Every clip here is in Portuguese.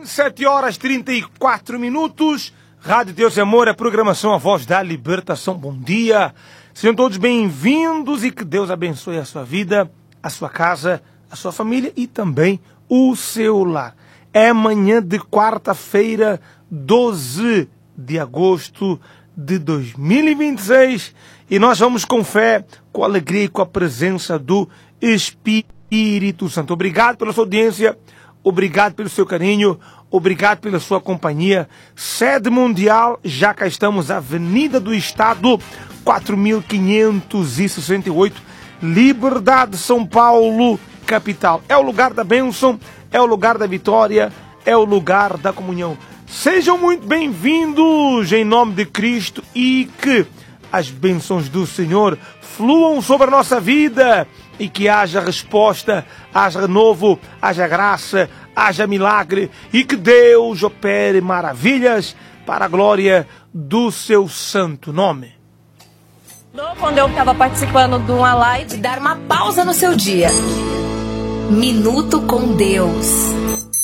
7 horas 34 minutos. Rádio Deus e Amor, a programação A Voz da Libertação. Bom dia. Sejam todos bem-vindos e que Deus abençoe a sua vida, a sua casa, a sua família e também o seu lar. É manhã de quarta-feira, 12 de agosto de 2026 e nós vamos com fé, com alegria e com a presença do Espírito Santo. Obrigado pela sua audiência, obrigado pelo seu carinho, obrigado pela sua companhia. Sede mundial, já cá estamos, Avenida do Estado, 4568, Liberdade, São Paulo, capital. É o lugar da bênção, é o lugar da vitória, é o lugar da comunhão. Sejam muito bem-vindos em nome de Cristo e que as bênçãos do Senhor fluam sobre a nossa vida e que haja resposta, haja renovo, haja graça, haja milagre e que Deus opere maravilhas para a glória do seu santo nome. Quando eu estava participando de uma live, dar uma pausa no seu dia. Minuto com Deus.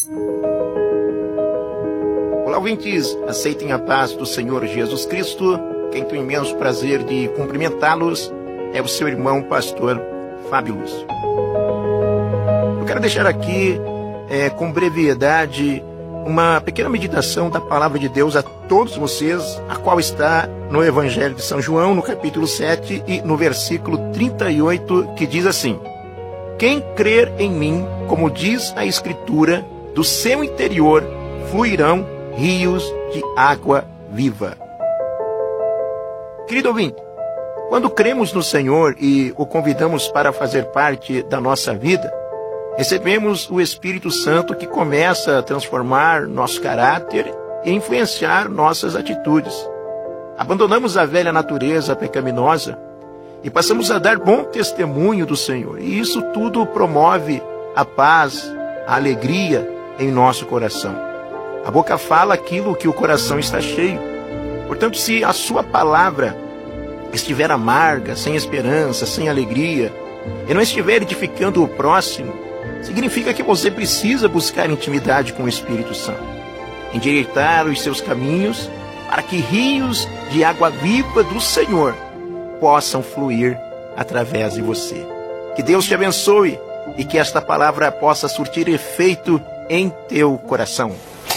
Olá, ouvintes, aceitem a paz do Senhor Jesus Cristo. Quem tem o imenso prazer de cumprimentá-los é o seu irmão pastor Fábio Lúcio. Eu quero deixar aqui, com brevidade, uma pequena meditação da palavra de Deus a todos vocês, a qual está no Evangelho de São João, no capítulo 7 e no versículo 38, que diz assim: quem crer em mim, como diz a Escritura, do seu interior fluirão rios de água viva. Querido ouvinte, quando cremos no Senhor e o convidamos para fazer parte da nossa vida, recebemos o Espírito Santo que começa a transformar nosso caráter e influenciar nossas atitudes. Abandonamos a velha natureza pecaminosa e passamos a dar bom testemunho do Senhor. E isso tudo promove a paz, a alegria em nosso coração. A boca fala aquilo que o coração está cheio. Portanto, se a sua palavra estiver amarga, sem esperança, sem alegria, e não estiver edificando o próximo, significa que você precisa buscar intimidade com o Espírito Santo, endireitar os seus caminhos para que rios de água viva do Senhor possam fluir através de você. Que Deus te abençoe e que esta palavra possa surtir efeito em teu coração.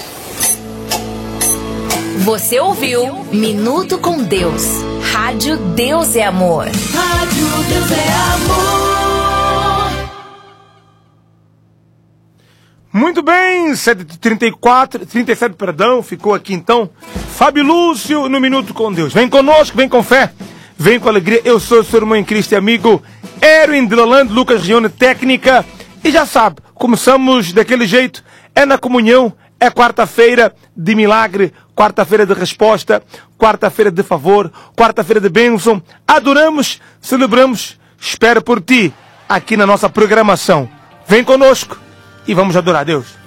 Você ouviu Minuto com Deus. Rádio Deus é Amor. Rádio Deus é Amor. Muito bem, 37, ficou aqui então Fábio Lúcio no Minuto com Deus. Vem conosco, vem com fé, vem com alegria. Eu sou o seu irmão em Cristo e amigo Erwin de Lalande, Lucas Rione Técnica. E já sabe, começamos daquele jeito, é na comunhão, é quarta-feira de milagre, quarta-feira de resposta, quarta-feira de favor, quarta-feira de bênção. Adoramos, celebramos, espero por ti aqui na nossa programação. Vem conosco e vamos adorar a Deus.